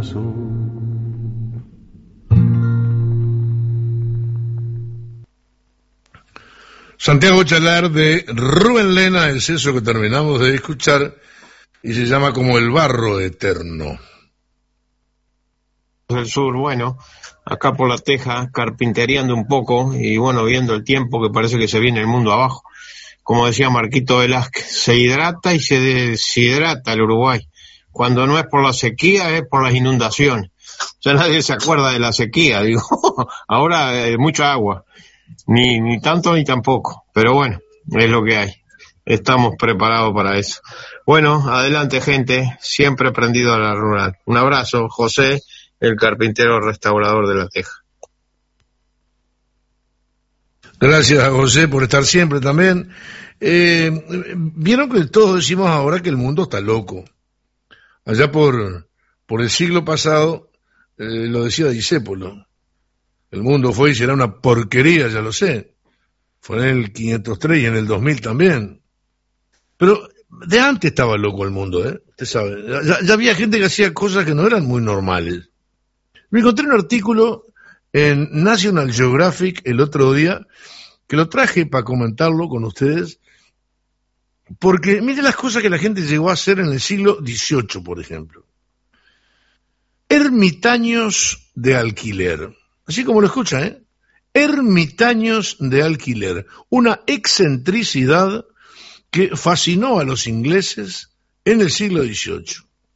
corazón. Santiago Chalar de Rubén Lena, es eso que terminamos de escuchar y se llama Como el barro eterno. Del sur, bueno, acá por La Teja, carpintereando un poco y bueno, viendo el tiempo que parece que se viene el mundo abajo. Como decía Marquito Velázquez, se hidrata y se deshidrata el Uruguay. Cuando no es por la sequía, es por las inundaciones. Ya nadie se acuerda de la sequía, digo, ahora mucha agua. Ni tanto ni tampoco, pero bueno, es lo que hay. Estamos preparados para eso. Bueno, adelante gente, siempre prendido a la rural. Un abrazo, José, el carpintero restaurador de La Teja. Gracias a José por estar siempre también. Vieron que todos decimos ahora que el mundo está loco. Allá por el siglo pasado, lo decía Discépolo. El mundo fue y será una porquería, ya lo sé. Fue en el 503 y en el 2000 también. Pero de antes estaba loco el mundo, Usted sabe. Ya había gente que hacía cosas que no eran muy normales. Me encontré un artículo en National Geographic el otro día, que lo traje para comentarlo con ustedes, porque mire las cosas que la gente llegó a hacer en el siglo XVIII, por ejemplo. Ermitaños de alquiler. Así como lo escucha, Ermitaños de alquiler. Una excentricidad que fascinó a los ingleses en el siglo XVIII.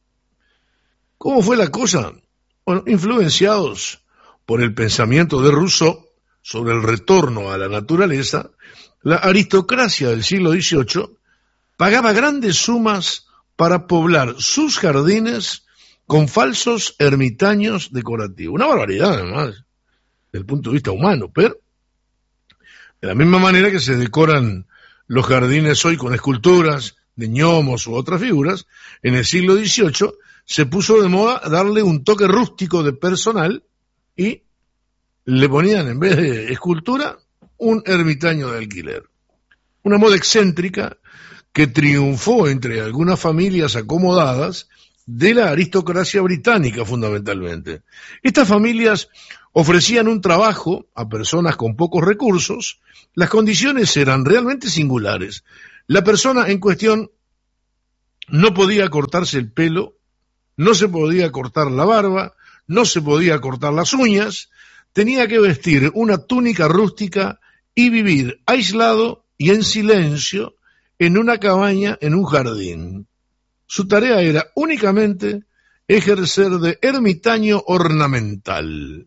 ¿Cómo fue la cosa? Bueno, influenciados por el pensamiento de Rousseau sobre el retorno a la naturaleza, la aristocracia del siglo XVIII pagaba grandes sumas para poblar sus jardines con falsos ermitaños decorativos. Una barbaridad, además, desde el punto de vista humano, pero de la misma manera que se decoran los jardines hoy con esculturas de gnomos u otras figuras, en el siglo XVIII se puso de moda darle un toque rústico de personal y le ponían, en vez de escultura, un ermitaño de alquiler. Una moda excéntrica que triunfó entre algunas familias acomodadas de la aristocracia británica, fundamentalmente. Estas familias ofrecían un trabajo a personas con pocos recursos. Las condiciones eran realmente singulares. La persona en cuestión no podía cortarse el pelo, no se podía cortar la barba, no se podía cortar las uñas, tenía que vestir una túnica rústica y vivir aislado y en silencio en una cabaña en un jardín. Su tarea era únicamente ejercer de ermitaño ornamental.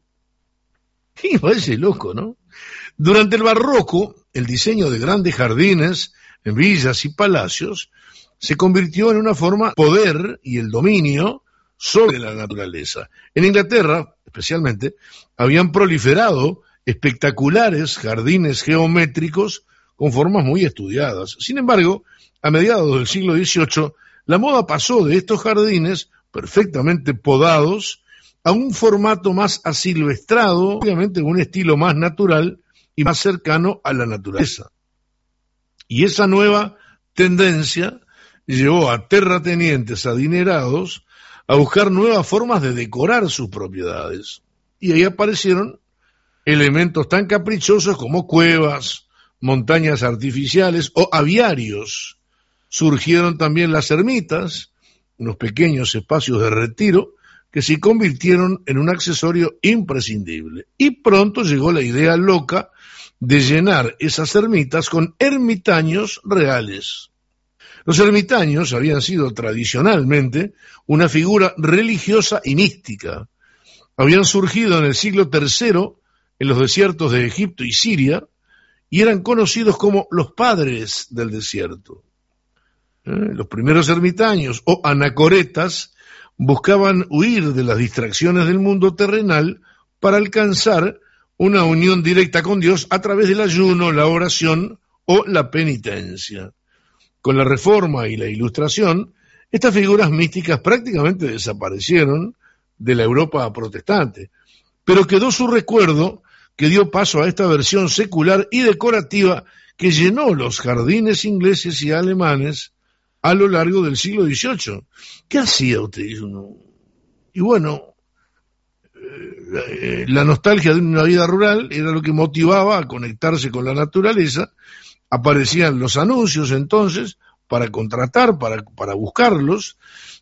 Y parece loco, ¿no? Durante el barroco, el diseño de grandes jardines en villas y palacios se convirtió en una forma de poder y el dominio sobre la naturaleza. En Inglaterra, especialmente, habían proliferado espectaculares jardines geométricos con formas muy estudiadas. Sin embargo, a mediados del siglo XVIII, la moda pasó de estos jardines perfectamente podados a un formato más asilvestrado, obviamente un estilo más natural y más cercano a la naturaleza. Y esa nueva tendencia llevó a terratenientes adinerados a buscar nuevas formas de decorar sus propiedades. Y ahí aparecieron elementos tan caprichosos como cuevas, montañas artificiales o aviarios. Surgieron también las ermitas, unos pequeños espacios de retiro que se convirtieron en un accesorio imprescindible. Y pronto llegó la idea loca de llenar esas ermitas con ermitaños reales. Los ermitaños habían sido tradicionalmente una figura religiosa y mística. Habían surgido en el siglo III en los desiertos de Egipto y Siria y eran conocidos como los padres del desierto. Los primeros ermitaños o anacoretas buscaban huir de las distracciones del mundo terrenal para alcanzar una unión directa con Dios a través del ayuno, la oración o la penitencia. Con la Reforma y la Ilustración, estas figuras místicas prácticamente desaparecieron de la Europa protestante, pero quedó su recuerdo que dio paso a esta versión secular y decorativa que llenó los jardines ingleses y alemanes a lo largo del siglo XVIII. ¿Qué hacía usted? Y bueno, la nostalgia de una vida rural era lo que motivaba a conectarse con la naturaleza. Aparecían los anuncios entonces para contratar, para buscarlos,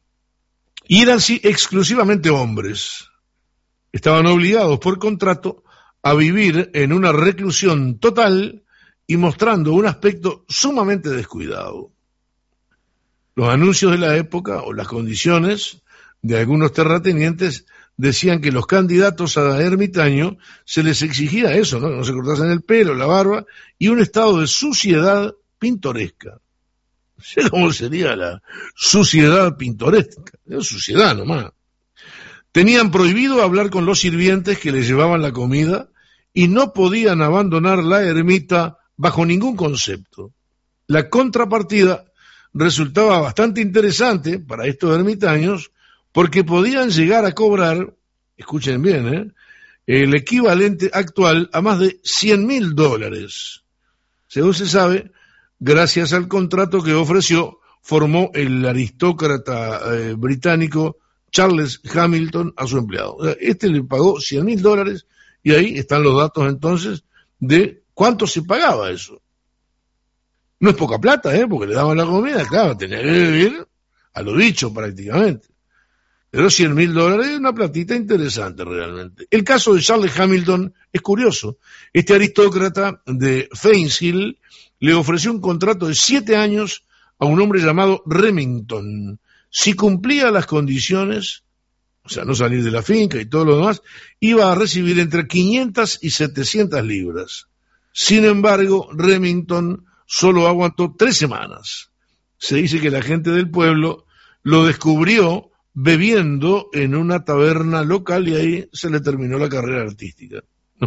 y eran sí, exclusivamente hombres. Estaban obligados por contrato a vivir en una reclusión total y mostrando un aspecto sumamente descuidado. Los anuncios de la época o las condiciones de algunos terratenientes decían que los candidatos a ermitaño se les exigía eso, ¿no? No se cortasen el pelo, la barba, y un estado de suciedad pintoresca. No sé cómo sería la suciedad pintoresca, es suciedad nomás. Tenían prohibido hablar con los sirvientes que les llevaban la comida y no podían abandonar la ermita bajo ningún concepto. La contrapartida resultaba bastante interesante para estos ermitaños porque podían llegar a cobrar, escuchen bien, el equivalente actual a más de $100.000. Según se sabe, gracias al contrato que ofreció, formó el aristócrata británico Charles Hamilton a su empleado. O sea, este le pagó $100.000 y ahí están los datos entonces de cuánto se pagaba eso. No es poca plata, porque le daban la comida, claro, tenía que vivir a lo dicho prácticamente. Pero $100.000 es una platita interesante realmente. El caso de Charles Hamilton es curioso. Este aristócrata de Fanshill le ofreció un contrato de 7 años a un hombre llamado Remington. Si cumplía las condiciones, o sea, no salir de la finca y todo lo demás, iba a recibir entre 500 y 700 libras. Sin embargo, Remington solo aguantó 3 semanas. Se dice que la gente del pueblo lo descubrió bebiendo en una taberna local y ahí se le terminó la carrera artística.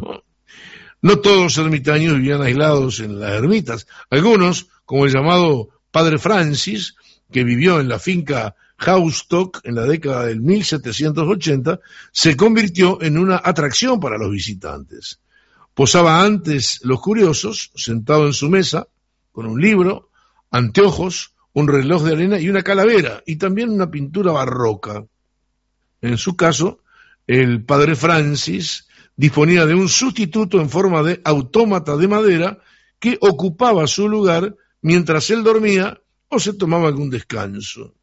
No todos los ermitaños vivían aislados en las ermitas. Algunos, como el llamado Padre Francis, que vivió en la finca Houstock en la década del 1780, se convirtió en una atracción para los visitantes. Posaba antes los curiosos, sentado en su mesa, con un libro, anteojos, un reloj de arena y una calavera, y también una pintura barroca. En su caso, el Padre Francis disponía de un sustituto en forma de autómata de madera que ocupaba su lugar mientras él dormía o se tomaba algún descanso.